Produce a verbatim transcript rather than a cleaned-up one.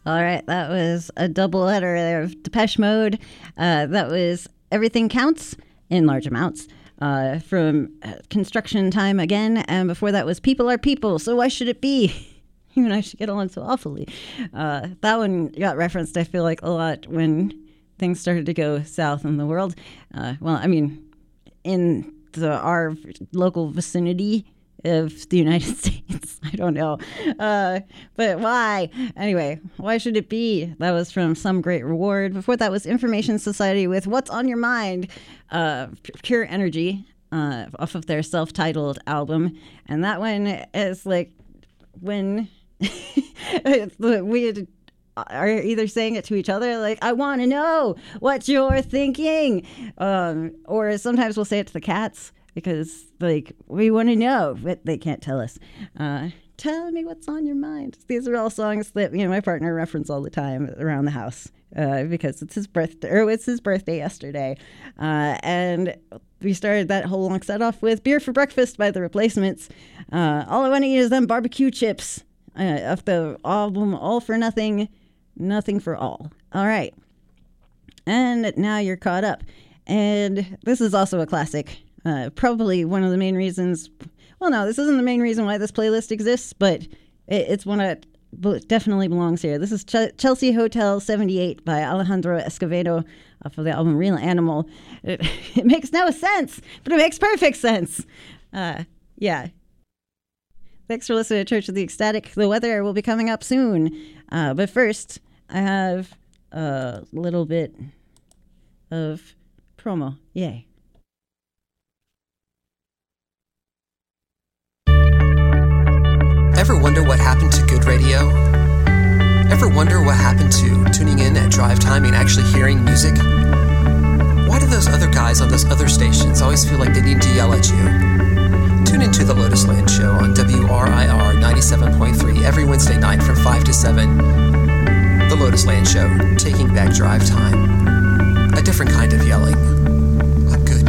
All right, that was a double letter there of Depeche Mode. Uh, that was Everything Counts in Large Amounts uh, from uh, Construction Time again. And before that was People Are People, So Why Should It Be? You and I should get along so awfully. Uh, that one got referenced, I feel like, a lot when things started to go south in the world. Uh, well, I mean, in the, our local vicinity of the United States. I don't know. Uh, but why? Anyway, why should it be? That was from Some Great Reward. Before that was Information Society with What's on Your Mind? Uh, Pure Energy uh, off of their self-titled album. And that one is like when we had, are either saying it to each other, like, I want to know what you're thinking. Um, or sometimes we'll say it to the cats. Because, like, we want to know, but they can't tell us. Uh, tell me what's on your mind. These are all songs that, you know, my partner references all the time around the house uh, because it's his birthday, or it's his birthday yesterday. Uh, and we started that whole long set off with Beer for Breakfast by The Replacements. Uh, all I want to eat is them barbecue chips uh, of the album All for Nothing, Nothing for All. All right. And now you're caught up. And this is also a classic. Uh, probably one of the main reasons, well, no, this isn't the main reason why this playlist exists, but it, it's one that definitely belongs here. This is Ch- Chelsea Hotel seventy-eight by Alejandro Escovedo off of the album Real Animal. It, it makes no sense, but it makes perfect sense. Uh, yeah. Thanks for listening to Church of the Ecstatic. The weather will be coming up soon. Uh, but first, I have a little bit of promo. Yay. Ever wonder what happened to good radio? Ever wonder what happened to tuning in at drive time and actually hearing music? Why do those other guys on those other stations always feel like they need to yell at you? Tune into The Lotus Land Show on W R I R ninety-seven point three every Wednesday night from five to seven. The Lotus Land Show, taking back drive time. A different kind of yelling. A good